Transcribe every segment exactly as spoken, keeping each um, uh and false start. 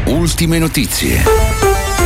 ultime notizie.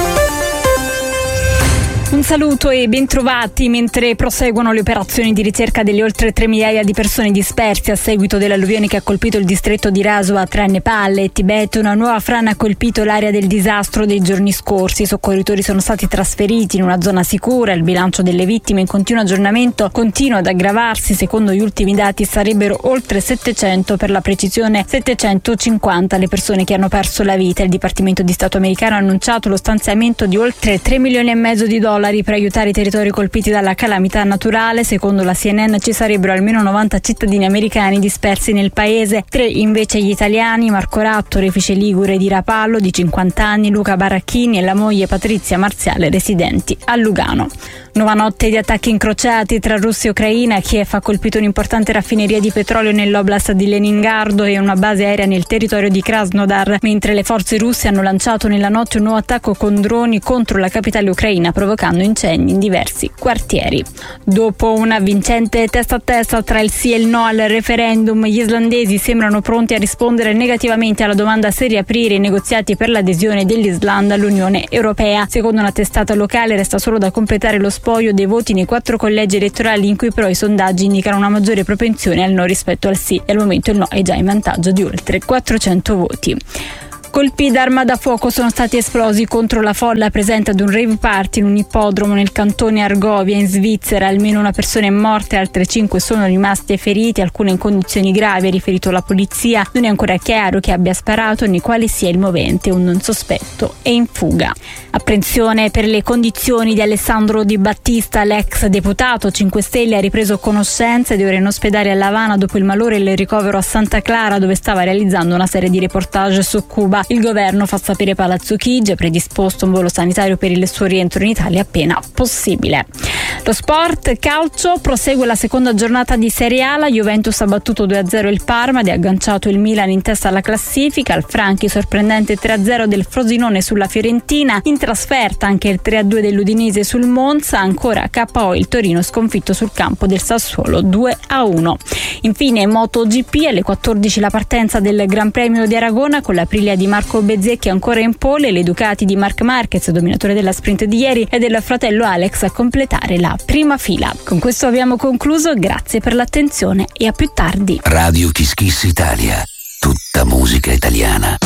Un saluto e bentrovati. Mentre proseguono le operazioni di ricerca delle oltre tre migliaia di persone disperse a seguito dell'alluvione che ha colpito il distretto di Rasua tra Nepal e Tibet, una nuova frana ha colpito l'area del disastro dei giorni scorsi. I soccorritori sono stati trasferiti in una zona sicura. Il bilancio delle vittime in continuo aggiornamento continua ad aggravarsi. Secondo gli ultimi dati sarebbero oltre settecento, per la precisione settecentocinquanta, le persone che hanno perso la vita. Il Dipartimento di Stato americano ha annunciato lo stanziamento di oltre tre milioni e mezzo di dollari per aiutare i territori colpiti dalla calamità naturale. Secondo la C N N ci sarebbero almeno novanta cittadini americani dispersi nel paese, tre invece gli italiani: Marco Ratto, refice ligure di Rapallo, di cinquanta anni, Luca Baracchini e la moglie Patrizia Marziale, residenti a Lugano. Nuova notte di attacchi incrociati tra Russia e Ucraina. Kiev ha colpito un'importante raffineria di petrolio nell'oblast di Leningrado e una base aerea nel territorio di Krasnodar, mentre le forze russe hanno lanciato nella notte un nuovo attacco con droni contro la capitale ucraina, provocando incendi in diversi quartieri. Dopo una vincente testa a testa tra il sì e il no al referendum, gli islandesi sembrano pronti a rispondere negativamente alla domanda se riaprire i negoziati per l'adesione dell'Islanda all'Unione Europea. Secondo una testata locale resta solo da completare lo spoglio dei voti nei quattro collegi elettorali, in cui però i sondaggi indicano una maggiore propensione al no rispetto al sì, e al momento il no è già in vantaggio di oltre quattrocento voti. Colpi d'arma da fuoco sono stati esplosi contro la folla presente ad un rave party in un ippodromo nel cantone Argovia in Svizzera. Almeno una persona è morta e altre cinque sono rimaste ferite, alcune in condizioni gravi, ha riferito la polizia. Non è ancora chiaro chi abbia sparato né quale sia il movente. Un sospetto è in fuga. Apprensione per le condizioni di Alessandro Di Battista. L'ex deputato cinque Stelle ha ripreso conoscenza ed è ora in ospedale a La Habana dopo il malore e il ricovero a Santa Clara, dove stava realizzando una serie di reportage su Cuba. Il governo, fa sapere Palazzo Chigi, ha predisposto un volo sanitario per il suo rientro in Italia appena possibile. Lo sport, calcio, prosegue la seconda giornata di Serie A. La Juventus ha battuto due a zero il Parma ed ha agganciato il Milan in testa alla classifica. Al Franchi sorprendente tre a zero del Frosinone sulla Fiorentina. In trasferta anche il tre a due dell'Udinese sul Monza. Ancora K O il Torino sconfitto sul campo del Sassuolo due a uno. Infine MotoGP, alle quattordici la partenza del Gran Premio di Aragona con l'Aprilia di Marco Bezzecchi ancora in pole, le Ducati di Marc Marquez, dominatore della sprint di ieri, e del fratello Alex a completare la prima fila. Con questo abbiamo concluso, grazie per l'attenzione e a più tardi. Radio Kiss Kiss Italia, tutta musica italiana.